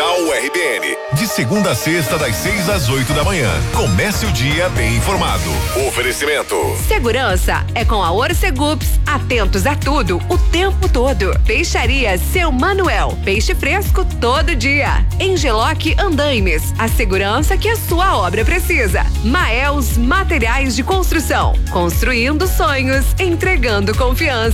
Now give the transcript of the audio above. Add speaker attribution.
Speaker 1: Portal RBN. De segunda a sexta, das 6 às 8 da manhã. Comece o dia bem informado. Oferecimento.
Speaker 2: Segurança é com a Orcegups. Atentos a tudo, o tempo todo. Peixaria Seu Manuel. Peixe fresco todo dia. Engeloc Andaimes. A segurança que a sua obra precisa. Maels Materiais de Construção. Construindo sonhos, entregando confiança.